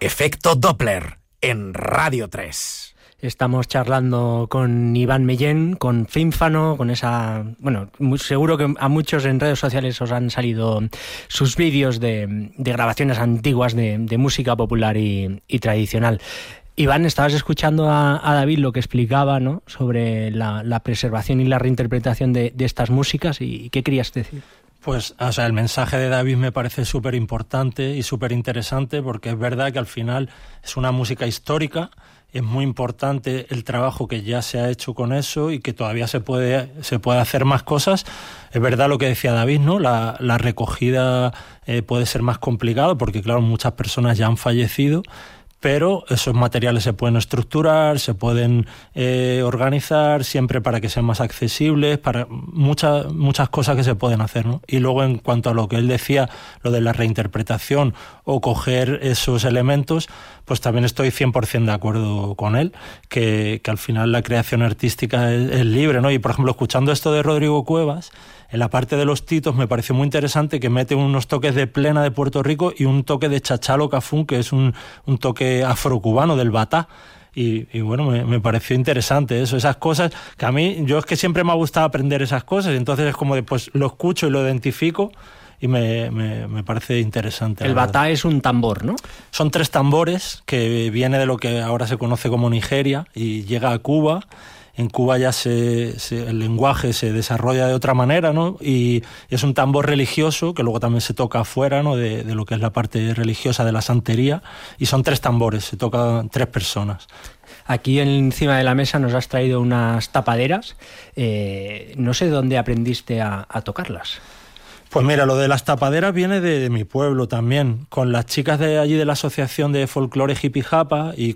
Efecto Doppler en Radio 3. Estamos charlando con Iván Mellén, con Fínfano, con esa... Bueno, seguro que a muchos en redes sociales os han salido sus vídeos de grabaciones antiguas de música popular y tradicional. Iván, estabas escuchando a David lo que explicaba, ¿no?, sobre la preservación y la reinterpretación de estas músicas, y ¿qué querías decir? Pues, o sea, el mensaje de David me parece súper importante y súper interesante, porque es verdad que al final es una música histórica. Es muy importante el trabajo que ya se ha hecho con eso y que todavía se puede hacer más cosas. Es verdad lo que decía David, ¿no? La recogida puede ser más complicado porque, claro, muchas personas ya han fallecido, pero esos materiales se pueden estructurar, se pueden organizar siempre para que sean más accesibles, para muchas cosas que se pueden hacer, ¿no? Y luego, en cuanto a lo que él decía, lo de la reinterpretación o coger esos elementos, pues también estoy 100% de acuerdo con él, que al final la creación artística es libre, ¿no? Y, por ejemplo, escuchando esto de Rodrigo Cuevas, en la parte de los titos me pareció muy interesante que mete unos toques de plena de Puerto Rico y un toque de chachalo cafún, que es un toque afrocubano del batá. Y bueno, me pareció interesante eso, esas cosas que a mí, yo es que siempre me ha gustado aprender esas cosas, y entonces es como de, pues lo escucho y lo identifico y me parece interesante. El batá es un tambor, ¿no? Son 3 tambores que viene de lo que ahora se conoce como Nigeria y llega a Cuba. En Cuba ya el lenguaje se desarrolla de otra manera, ¿no? Y es un tambor religioso que luego también se toca afuera, ¿no?, de lo que es la parte religiosa de la santería. Y son 3 tambores, se tocan 3 personas. Aquí encima de la mesa nos has traído unas tapaderas. No sé dónde aprendiste a tocarlas. Pues mira, lo de las tapaderas viene de mi pueblo también, con las chicas de allí de la Asociación de Folclore Hippie Japa y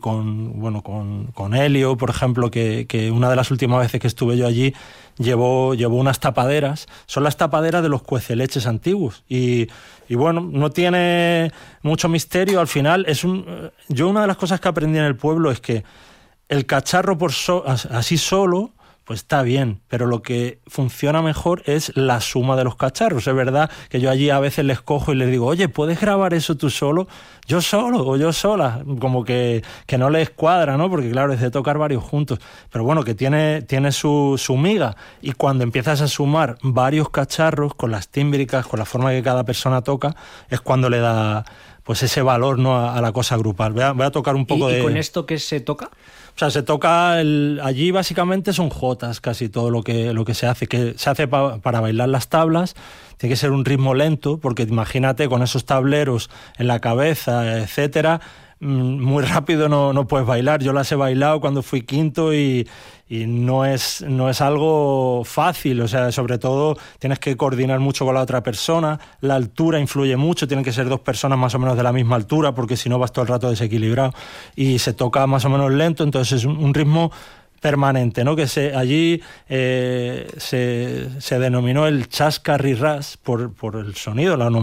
con Helio, por ejemplo, que una de las últimas veces que estuve yo allí llevó unas tapaderas. Son las tapaderas de los cueceleches antiguos y bueno, no tiene mucho misterio. Al final yo una de las cosas que aprendí en el pueblo es que el cacharro así solo pues está bien, pero lo que funciona mejor es la suma de los cacharros. Es verdad que yo allí a veces les cojo y les digo, oye, ¿puedes grabar eso tú solo? Yo solo o yo sola, como que no les cuadra, ¿no? Porque claro, es de tocar varios juntos, pero bueno, que tiene su miga, y cuando empiezas a sumar varios cacharros con las tímbricas, con la forma que cada persona toca, es cuando le da pues ese valor, ¿no?, a la cosa grupal. Voy a tocar un poco ¿Y con esto qué se toca? O sea, se toca allí básicamente son jotas, casi todo lo que se hace, para bailar las tablas. Tiene que ser un ritmo lento, porque imagínate con esos tableros en la cabeza, etcétera, muy rápido no puedes bailar. Yo las he bailado cuando fui quinto y no es algo fácil. O sea, sobre todo tienes que coordinar mucho con la otra persona, la altura influye mucho, tienen que ser 2 personas más o menos de la misma altura, porque si no vas todo el rato desequilibrado, y se toca más o menos lento, entonces es un ritmo permanente, ¿no? Que allí se denominó el chascarrirras por el sonido, la